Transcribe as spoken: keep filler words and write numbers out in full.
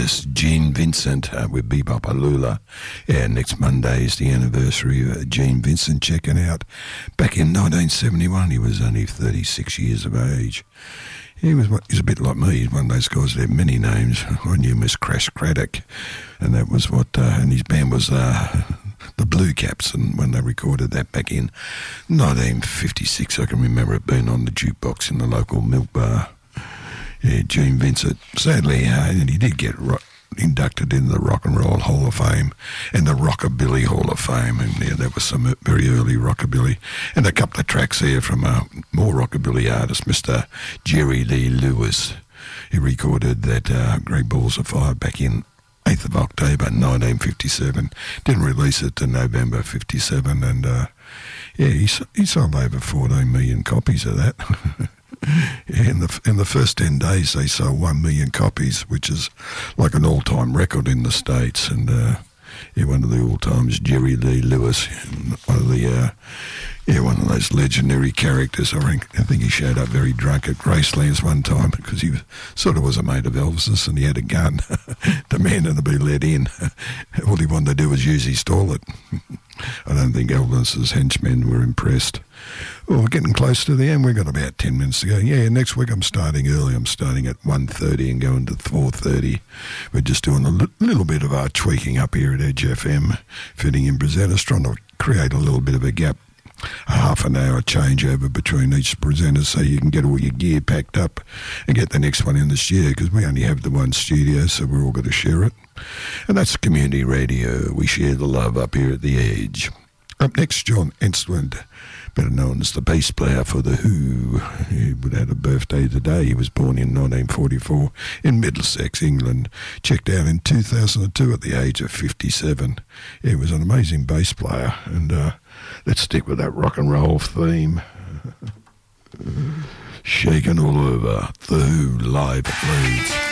Lewis, Gene Vincent uh, with Bebop Alula. Yeah, next Monday is the anniversary of uh, Gene Vincent checking out. Back in nineteen seventy-one, he was only thirty-six years of age. He was, he was a bit like me. He's one of those guys that had many names. I knew him as Crash Craddock, and that was what, uh, and his band was uh, the Blue Caps, and when they recorded that back in nineteen fifty-six, I can remember it being on the jukebox in the local milk bar. Yeah, Gene Vincent. Sadly, uh, and he did get ro- inducted into the Rock and Roll Hall of Fame and the Rockabilly Hall of Fame, and yeah, that was some very early rockabilly. And a couple of tracks there from a more rockabilly artist, Mister Jerry Lee Lewis. He recorded that uh, Great Balls of Fire back in eighth of October nineteen fifty-seven. Didn't release it to November fifty-seven, and uh, yeah, he, he sold over fourteen million copies of that. Yeah, in the in the first ten days, they sold one million copies, which is like an all-time record in the States. And uh, yeah, one of the all-times, Jerry Lee Lewis, one of the uh, yeah, one of those legendary characters. I think I think he showed up very drunk at Gracelands one time because he was, sort of was a mate of Elvis's, and he had a gun, demanding to be let in. All he wanted to do was use his toilet. I don't think Elvis's henchmen were impressed. Well, we're getting close to the end. We've got about ten minutes to go. Yeah, next week I'm starting early. I'm starting at one thirty and going to four thirty. We're just doing a li- little bit of our tweaking up here at Edge F M, fitting in presenters, trying to create a little bit of a gap, a half an hour changeover between each presenter so you can get all your gear packed up and get the next one in the studio, because we only have the one studio, so we're all going to share it. And that's community radio. We share the love up here at the Edge. Up next, John Entwistle, better known as the bass player for The Who. He would have had a birthday today. He was born in nineteen forty-four in Middlesex, England. Checked out in two thousand two at the age of fifty-seven. He was an amazing bass player. And uh, let's stick with that rock and roll theme. Shaking all over. The Who live at Leeds.